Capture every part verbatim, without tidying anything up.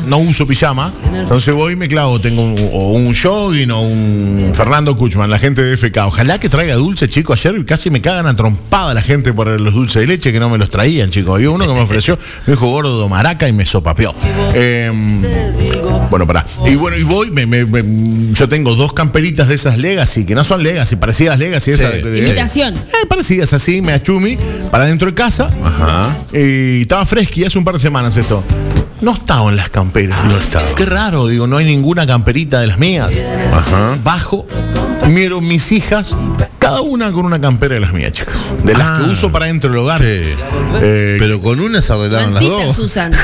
no uso pijama. Entonces voy y me clavo, tengo un, o un jogging o un Fernando Kuchman, la gente de F K. Ojalá que traiga dulce, chicos. Ayer casi me cagan a trompada la gente por los dulces de leche que no me los traían, chicos. Había uno que me ofreció, me dijo gordo maraca y me sopapeó. Eh, bueno, pará. Y bueno, y voy, me, me, me, yo tengo dos camperitas de esas Legacy, que no son Legacy, parecidas Legacy. Sí. Esa de, de, Imitación. Eh, parecidas así, me achumi, para dentro de casa. Ajá. Y estaba fresqui hace un par de semanas esto. No estaba en las camperas. No estaba. Qué raro, digo, no hay ninguna camperita de las mías. Ajá. Bajo, miro mis hijas, cada una con una campera de las mías, chicos. De las Ah. que uso para dentro del hogar. Sí. Eh, Pero con una se arreglaron las Mantitas dos. usan.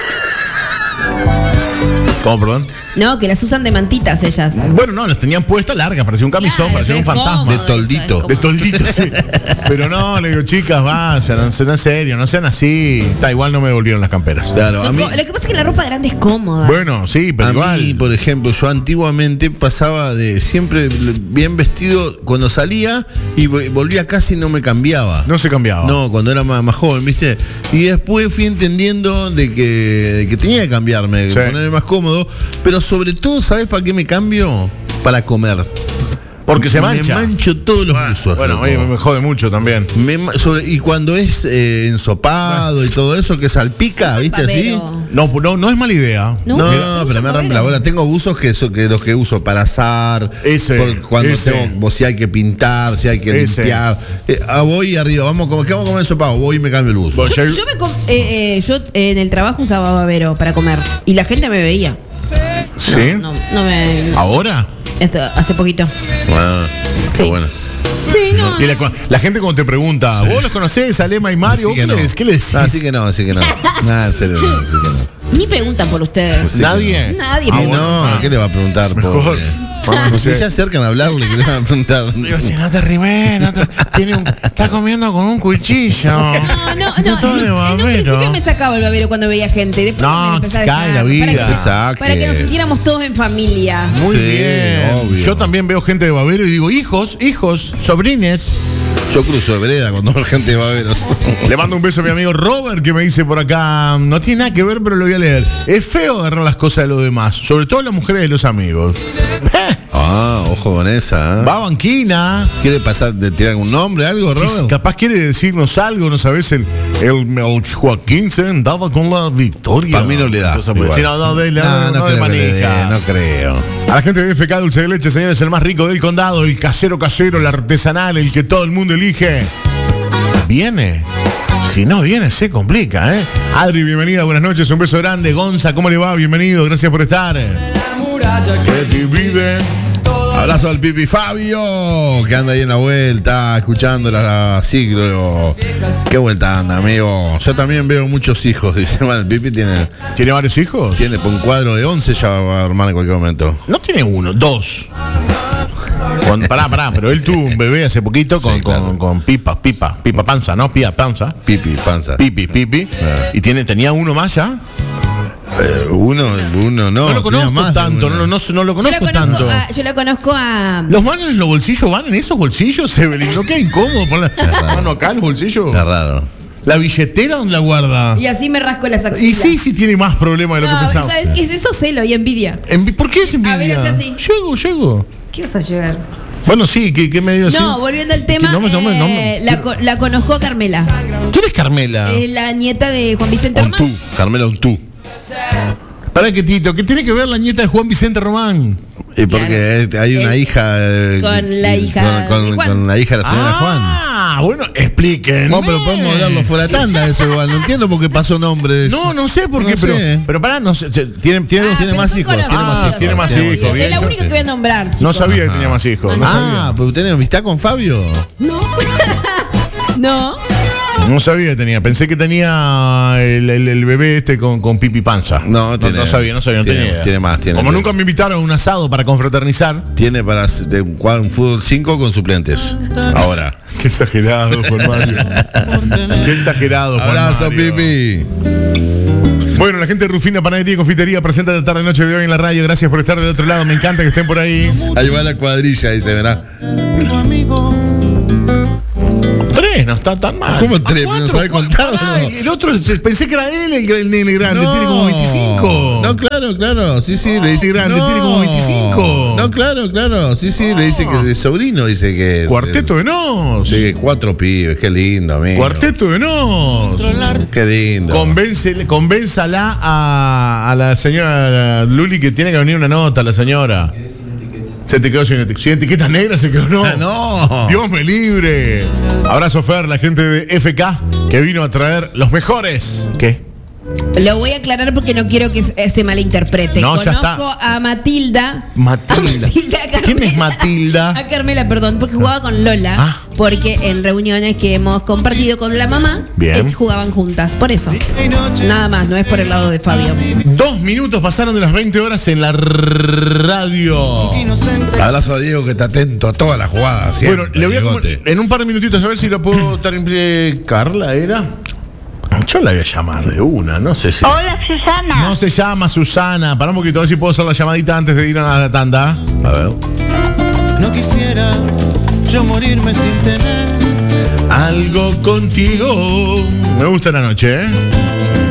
¿Cómo, perdón? No, que las usan de mantitas ellas. Bueno, no, las tenían puestas largas, parecía un camisón, Claro, parecía un pero es fantasma. cómodo De toldito. eso, es De como- toldito, sí. Pero no, le digo, chicas, vayan, sean en serio, no sean así. Está, igual no me devolvieron las camperas. Claro, a Son mí, co- Lo que pasa es que la ropa grande es cómoda. Bueno, sí, pero a igual. mí, por ejemplo, yo antiguamente pasaba de siempre bien vestido cuando salía y vo- volvía casi no me cambiaba. No se cambiaba. No, cuando era más, más joven, ¿viste? Y después fui entendiendo de que, de que tenía que cambiarme, de Sí. ponerme más cómodo. Pero sobre todo, ¿sabes para qué me cambio? Para comer. Porque se mancha. Me mancho todos los usos. Bueno, loco. oye, me jode mucho también. Me ma- sobre- y cuando es eh, ensopado y todo eso que salpica, ¿viste así? Babero. No, no, no es mala idea. No, No, Mira, pero me uso rompe la babero. bola. Tengo buzos que son que los que uso para asar. Ese, por cuando ese. tengo, si hay que pintar, si hay que Ese. limpiar. Eh, ah, voy arriba, vamos, como que vamos a comer ensopado. Voy y me cambio el buzo. Voy. Yo, yo me com- eh, eh, yo eh, en el trabajo usaba babero para comer y la gente me veía. ¿Sí? No, no me. ¿Ahora? Esto, hace poquito. Ah, qué Sí. bueno. Sí, no. Y la, la gente cuando te pregunta, ¿vos los conocés, Alema y Mario? Así que ¿Qué, no. les, ¿Qué le decís? Ah, así que no, así que no. Nada, en serio, no, así que no. Ni preguntan por ustedes. Sí, ¿Nadie? Nadie Y pregunta. no, ¿qué le va a preguntar? Mejor. Pobre? Vamos, no Si sé. se acercan a hablarle, ¿qué le van a preguntar? Digo, si no te rimé, no te, tiene un, está comiendo con un cuchillo. No, no, Esto no. es todo de En, en un babero. principio me sacaba el babero cuando veía gente. Después No, me lo empecé a se cae dejar, la vida. Para que, Exacto. para que nos sintiéramos todos en familia. Muy Sí, bien. obvio. Yo también veo gente de babero y digo, hijos, hijos, sobrines. Yo cruzo de vereda cuando veo gente de baberos. Le mando un beso a mi amigo Robert que me dice por acá, no tiene nada que ver, pero lo voy a leer. Es feo agarrar las cosas de los demás, sobre todo las mujeres de los amigos. Eh, Ah, ojo con esa. ¿eh? va a banquina. ¿Quiere pasar de tirar algún nombre, algo, Robert? Capaz quiere decirnos algo, no sabes, el, el, el Joaquín se andaba con la victoria. Para mí no le da. Cosa por el igual. estilo, no, de, No, no, no no de creo que le dé, manija. no creo. A la gente de F K Dulce de Leche, señores, el más rico del condado, el casero casero, el artesanal, el que todo el mundo elige. Viene. Si no viene, se complica, ¿eh? Adri, bienvenida, buenas noches, un beso grande. Gonza, ¿cómo le va? Bienvenido, gracias por estar. Que vive. Abrazo al Pipi Fabio, que anda ahí en la vuelta, escuchando la siglo. Qué vuelta anda, amigo. Yo también veo muchos hijos, dice. Bueno, el Pipi tiene, ¿Tiene varios hijos? tiene un cuadro de once, ya va a armar en cualquier momento. No tiene uno, dos. Con, pará, pará, pero él tuvo un bebé hace poquito con, Sí, claro. con, con pipa, pipa, pipa panza, ¿no? Pía panza. Pipi, panza. Pipi, pipi. Ah. Y tiene, tenía uno más ya. Eh, uno, uno no. No, lo tenía conozco más de tanto, uno. no, no, no lo Yo conozco la conozco, tanto. a, yo la conozco a. ¿Los manos en los bolsillos van en esos bolsillos, Evelyn? ¿No queda incómodo poner la mano acá en el bolsillo? Está raro. ¿La billetera dónde la guarda? Y así me rasco las Y axilas. sí, sí tiene más problemas de lo que No, pensaba. ¿sabes qué es eso? Celo y envidia. Envi- ¿Por qué es envidia? A ver, hace así. Llego, llego. ¿Qué vas a llegar? Bueno, sí, ¿qué, qué medio así? No, volviendo al tema, No me- no me- no eh, me- la, co- la conozco a Carmela. ¿Quién es Carmela? Es la nieta de Juan Vicente Román. Ontú, Carmela Ontú. Pará, que Tito, ¿qué tiene que ver la nieta de Juan Vicente Román? Y porque Claro. hay una Él- hija. eh, con la hija Con, con- de Juan. con la hija de la señora Juan. Ah, bueno, expliquen. No, pero podemos hablarlo fuera de tanda, eso igual. No entiendo por qué pasó nombre. No, no sé por qué, No pero, sé. pero pará, no sé, tiene, tiene, Ah, tiene pero más son hijos. Tiene más conocidos. hijos. Tiene más Tiene hijos, más bien. Es la yo- única que voy a nombrar, chicos. No sabía que tenía más hijos. No Ah, sabía. pero ¿tenés amistad con Fabio? No. No. No sabía que tenía. Pensé que tenía el, el- el bebé este con, con pipi panza. No, no, tiene- no sabía, no sabía, no tiene- tenía idea. tiene más, tiene Como más. nunca me invitaron a un asado para confraternizar. Tiene para de un cuadro- un fútbol cinco con suplentes. Ahora. Qué exagerado, Juan Mario. Qué exagerado, Juan Abrazo, Mario. Pipi. Bueno, la gente de Rufina Panadería y Confitería presenta la tarde noche de hoy en la radio. Gracias por estar del otro lado. Me encanta que estén por ahí. Ahí va la cuadrilla, dice, verá. tres, no está tan mal. ¿Cómo ¿A tres? cuatro? ¿No sabe contar? Pará, No. el, el otro, pensé que era él el, el nene grande, tiene como veinticinco. No, claro, claro. Sí, sí, le dice grande, no. tiene como veinticinco. No, claro, claro. Sí, sí, le dice que es de sobrino, dice que es. Cuarteto de Nos. Sí, cuatro pibes, qué lindo, amigo. Cuarteto de Nos. Qué lindo. Convéncele, convénzala a, a la señora Luli que tiene que venir una nota, la señora. Se te quedó sin etiqueta. Sin etiquetas negras se quedó, no. Ah, no. Dios me libre. Abrazo, Fer, la gente de F K que vino a traer los mejores. ¿Qué? Lo voy a aclarar porque no quiero que se se malinterprete. No, ya Conozco está. a Matilda. Matilda. A Matilda, a Carmela. ¿Quién es Matilda? A Carmela, perdón, porque jugaba con Lola. Ah. Porque en reuniones que hemos compartido con la mamá, Bien. eh, jugaban juntas. Por eso. Nada más, no es por el lado de Fabio. Dos minutos pasaron de las veinte horas en la radio. Abrazo a Diego que está atento a todas las jugadas. Siempre, Bueno, le voy a Diegote. en un par de minutitos a ver si lo puedo estar en Carla, ¿era? Yo la voy a llamar de una, no sé si. Hola, Susana. No se llama Susana. Para un poquito, a ver si puedo hacer la llamadita antes de ir a la tanda. A ver. No quisiera yo morirme sin tener Algo contigo. Me gusta la noche, ¿eh?